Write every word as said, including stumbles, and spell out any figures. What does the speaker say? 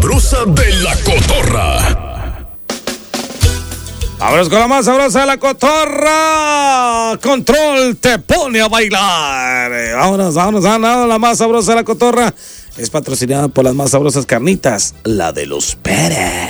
Sabrosa de la Cotorra. Vámonos con la más sabrosa de la Cotorra. Control te pone a bailar. Vámonos, vámonos, vámonos. La más sabrosa de la Cotorra es patrocinada por las más sabrosas carnitas, la de los Pérez.